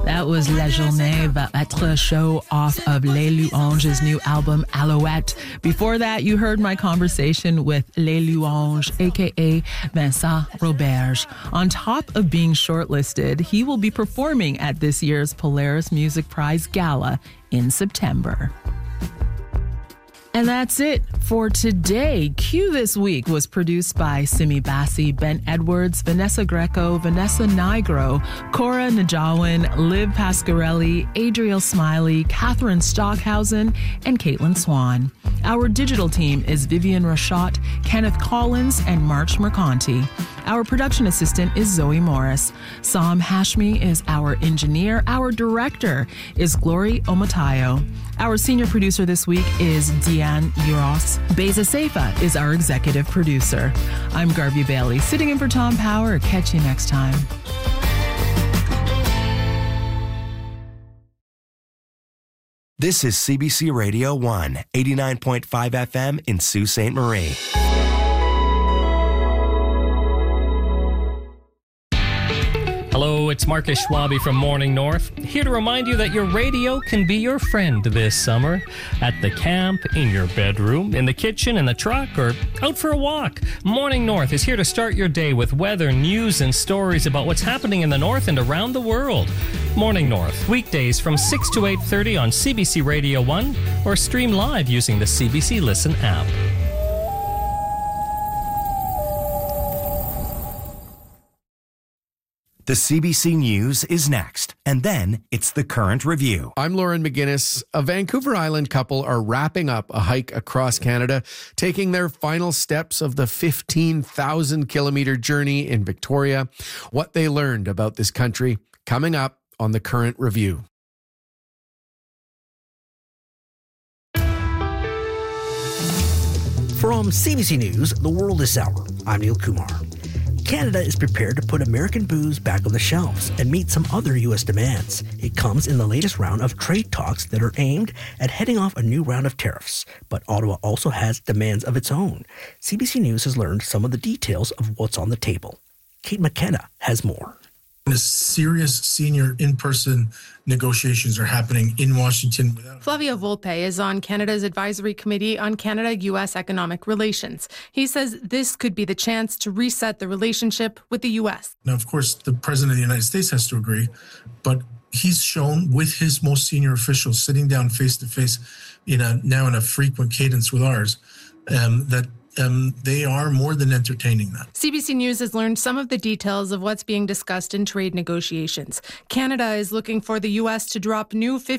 That was La Journée va être show off of Les Louanges' new album, Alouette. Before that, you heard my conversation with Les Louanges, a.k.a. Vincent Roberge. On top of being shortlisted, he will be performing at this year's Polaris Music Prize Gala in September. And that's it for today. Q This Week was produced by Simi Bassi, Ben Edwards, Vanessa Greco, Vanessa Nigro, Cora Najawin, Liv Pasquarelli, Adriel Smiley, Catherine Stockhausen, and Caitlin Swan. Our digital team is Vivian Rashot, Kenneth Collins, and March Mercanti. Our production assistant is Zoe Morris. Sam Hashmi is our engineer. Our director is Glory Omatayo. Our senior producer this week is Deanne Uros. Beza Seifa is our executive producer. I'm Garvey Bailey, sitting in for Tom Power. Catch you next time. This is CBC Radio 1, 89.5 FM in Sault Ste. Marie. Hello, it's Marcus Schwabe from Morning North, here to remind you that your radio can be your friend this summer. At the camp, in your bedroom, in the kitchen, in the truck, or out for a walk. Morning North is here to start your day with weather, news, and stories about what's happening in the North and around the world. Morning North, weekdays from 6 to 8:30 on CBC Radio 1, or stream live using the CBC Listen app. The CBC News is next, and then it's the Current Review. I'm Lauren McGinnis. A Vancouver Island couple are wrapping up a hike across Canada, taking their final steps of the 15,000-kilometer journey in Victoria. What they learned about this country, coming up on the Current Review. From CBC News, The World This Hour, I'm Neil Kumar. Canada is prepared to put American booze back on the shelves and meet some other U.S. demands. It comes in the latest round of trade talks that are aimed at heading off a new round of tariffs. But Ottawa also has demands of its own. CBC News has learned some of the details of what's on the table. Kate McKenna has more. Serious senior in-person negotiations are happening in Washington. Flavio Volpe is on Canada's Advisory Committee on Canada-U.S. Economic Relations. He says this could be the chance to reset the relationship with the U.S. Now, of course, the President of the United States has to agree, but he's shown with his most senior officials sitting down face-to-face now in a frequent cadence with ours, that they are more than entertaining that. CBC News has learned some of the details of what's being discussed in trade negotiations. Canada is looking for the U.S. to drop new